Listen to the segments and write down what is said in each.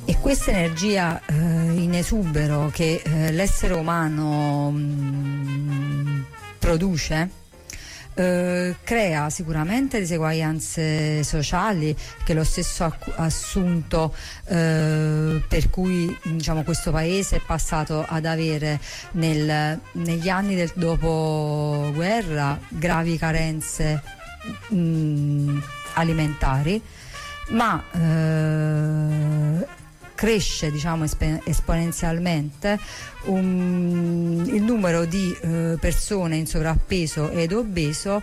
E questa energia in esubero che l'essere umano produce crea sicuramente diseguaglianze sociali, che lo stesso assunto per cui diciamo questo paese è passato ad avere negli anni del dopoguerra gravi carenze alimentari, ma cresce diciamo esponenzialmente il numero di persone in sovrappeso ed obeso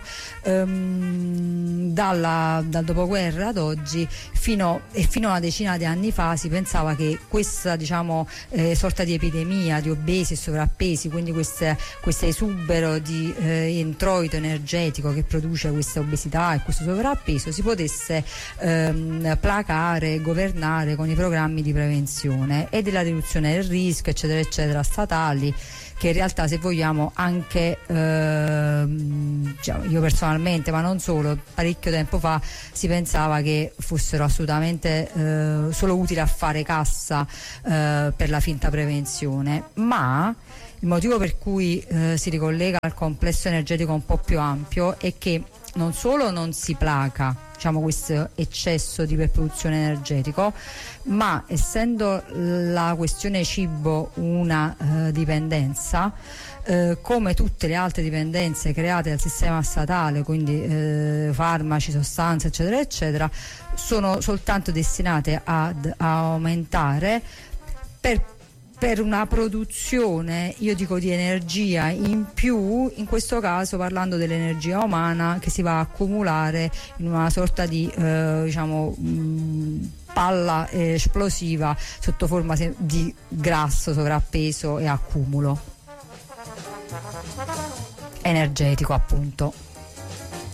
dal dopoguerra ad oggi, fino a una decina di anni fa si pensava che questa diciamo sorta di epidemia di obesi e sovrappesi, quindi questo esubero di introito energetico che produce questa obesità e questo sovrappeso, si potesse placare e governare con i programmi di prevenzione e della riduzione del rischio eccetera eccetera statali, che in realtà, se vogliamo, anche diciamo, io personalmente, ma non solo, parecchio tempo fa si pensava che fossero assolutamente solo utili a fare cassa per la finta prevenzione, ma il motivo per cui si ricollega al complesso energetico un po' più ampio è che non solo non si placa diciamo questo eccesso di iperproduzione energetico, ma essendo la questione cibo una dipendenza, come tutte le altre dipendenze create dal sistema statale, quindi farmaci, sostanze eccetera eccetera, sono soltanto destinate ad aumentare per una produzione, io dico, di energia in più, in questo caso parlando dell'energia umana che si va a accumulare in una sorta di diciamo palla esplosiva sotto forma di grasso, sovrappeso e accumulo energetico, appunto.